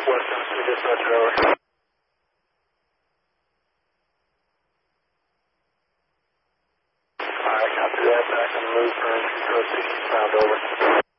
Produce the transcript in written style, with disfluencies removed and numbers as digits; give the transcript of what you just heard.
West Tennessee dispatcher, over. I copy that. Back on the move for entry code 60 pound, over.